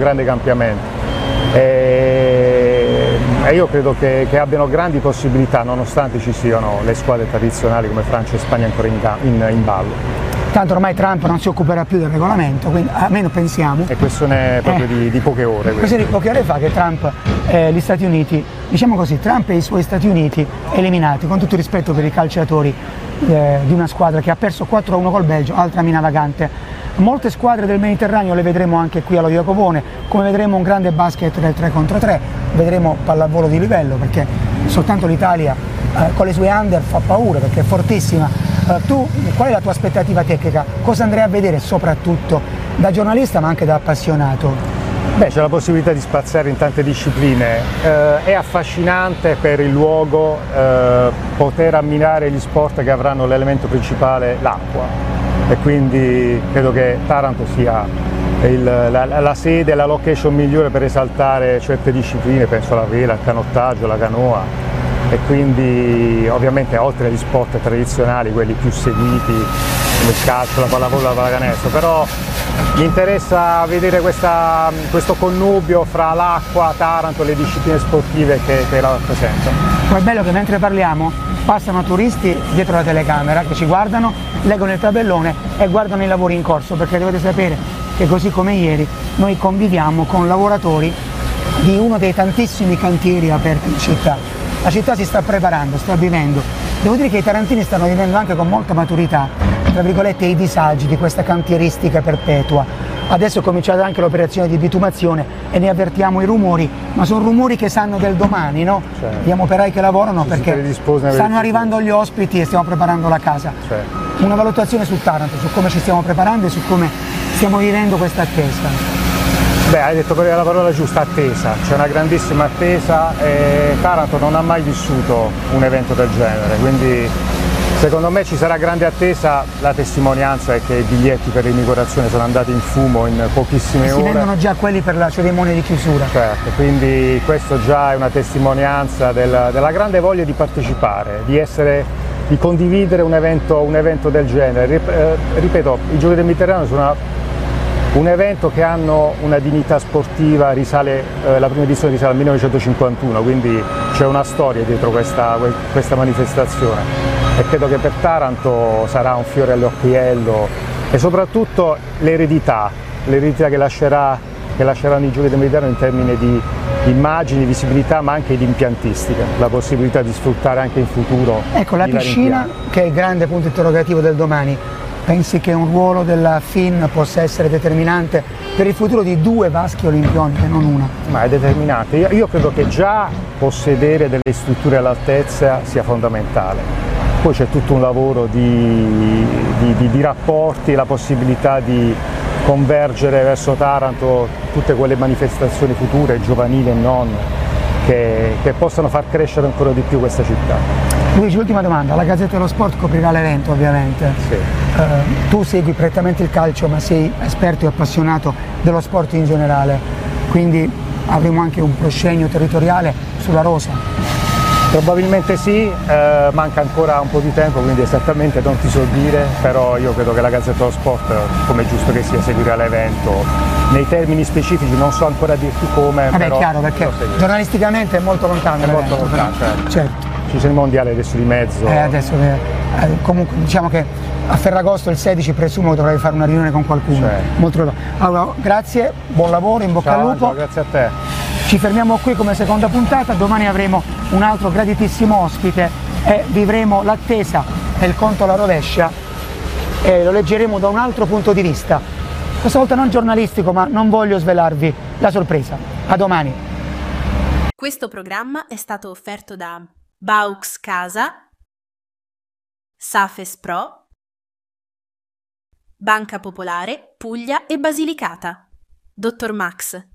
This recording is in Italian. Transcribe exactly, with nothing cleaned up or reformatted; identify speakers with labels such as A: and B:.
A: grande cambiamento. E, e io credo che, che abbiano grandi possibilità, nonostante ci siano le squadre tradizionali come Francia e Spagna ancora in, in, in ballo.
B: Tanto ormai Trump non si occuperà più del regolamento, quindi almeno pensiamo.
A: È questione proprio eh, di, di poche ore.
B: Questione di poche ore fa che Trump, eh, gli Stati Uniti, diciamo così, Trump e i suoi Stati Uniti eliminati, con tutto il rispetto per i calciatori eh, di una squadra che ha perso quattro a uno col Belgio, altra mina vagante. Molte squadre del Mediterraneo le vedremo anche qui allo Jacopone, come vedremo un grande basket del tre contro tre, vedremo pallavolo di livello, perché soltanto l'Italia eh, con le sue under fa paura, perché è fortissima. Uh, tu, qual è la tua aspettativa tecnica? Cosa andrai a vedere soprattutto da giornalista ma anche da appassionato?
A: Beh, c'è la possibilità di spaziare in tante discipline, eh, è affascinante per il luogo eh, poter ammirare gli sport che avranno l'elemento principale, l'acqua, e quindi credo che Taranto sia il, la, la sede, la location migliore per esaltare certe discipline, penso alla vela, al canottaggio, alla canoa. E quindi ovviamente oltre agli sport tradizionali, quelli più seguiti come il calcio, la pallavolo, la pallacanestro, però mi interessa vedere questa, questo connubio fra l'acqua, Taranto e le discipline sportive che, che la rappresentano.
B: Poi è bello che mentre parliamo passano turisti dietro la telecamera che ci guardano, leggono il tabellone e guardano i lavori in corso, perché dovete sapere che così come ieri noi conviviamo con lavoratori di uno dei tantissimi cantieri aperti in città. La città si sta preparando, sta vivendo. Devo dire che i tarantini stanno vivendo anche con molta maturità, tra virgolette, i disagi di questa cantieristica perpetua. Adesso è cominciata anche l'operazione di bitumazione e ne avvertiamo i rumori, ma sono rumori che sanno del domani, no?
A: Certo.
B: Abbiamo operai che lavorano
A: Ci
B: perché stanno arrivando gli ospiti e stiamo preparando la casa.
A: Certo.
B: Una valutazione su Taranto, su come ci stiamo preparando e su come stiamo vivendo questa attesa.
A: Beh, hai detto la parola giusta, attesa, c'è una grandissima attesa e Taranto non ha mai vissuto un evento del genere, quindi secondo me ci sarà grande attesa. La testimonianza è che i biglietti per l'inaugurazione sono andati in fumo in pochissime
B: e
A: ore.
B: Si vendono già quelli per la cerimonia di chiusura.
A: Certo, quindi questo già è una testimonianza della, della grande voglia di partecipare, di essere, di condividere un evento, un evento del genere. Ripeto, i Giochi del Mediterraneo sono una Un evento che hanno una dignità sportiva, risale, eh, la prima edizione risale al millenovecentocinquantuno, quindi c'è una storia dietro questa, questa manifestazione e credo che per Taranto sarà un fiore all'occhiello e soprattutto l'eredità, l'eredità che, lascerà, che lasceranno i Giochi del Mediterraneo in termini di immagini, visibilità ma anche di impiantistica, la possibilità di sfruttare anche in futuro.
B: Ecco, la piscina che è il grande punto interrogativo del domani. Pensi che un ruolo della F I N possa essere determinante per il futuro di due vasche olimpioniche, non una?
A: Ma è determinante. Io, io credo che già possedere delle strutture all'altezza sia fondamentale. Poi c'è tutto un lavoro di, di, di, di rapporti, la possibilità di convergere verso Taranto tutte quelle manifestazioni future, giovanili e non, che, che possano far crescere ancora di più questa città.
B: Luigi, ultima domanda, la Gazzetta dello Sport coprirà l'evento ovviamente.
A: Sì.
B: Uh, tu segui prettamente il calcio ma sei esperto e appassionato dello sport in generale, quindi avremo anche un proscenio territoriale sulla rosa.
A: Probabilmente sì, eh, manca ancora un po' di tempo, quindi esattamente non ti so dire, però io credo che la Gazzetta dello Sport, come è giusto che sia, seguirà l'evento. Nei termini specifici non so ancora dirti come.
B: Vabbè,
A: però
B: è chiaro, perché giornalisticamente è molto lontano.
A: È molto lontano, certo.
B: certo.
A: Ci sono i mondiali adesso di mezzo.
B: Eh, adesso, eh, comunque diciamo che a Ferragosto il sedici presumo dovrai fare una riunione con qualcuno.
A: Certo.
B: Molto allora, grazie, buon lavoro, in bocca
A: ciao,
B: al lupo.
A: Ciao, grazie a te.
B: Ci fermiamo qui come seconda puntata, domani avremo un altro graditissimo ospite e vivremo l'attesa e il conto alla rovescia e lo leggeremo da un altro punto di vista. Questa volta non giornalistico, ma non voglio svelarvi la sorpresa. A domani.
C: Questo programma è stato offerto da Baux Casa, Safes Pro, Banca Popolare, Puglia e Basilicata, Dottor Max,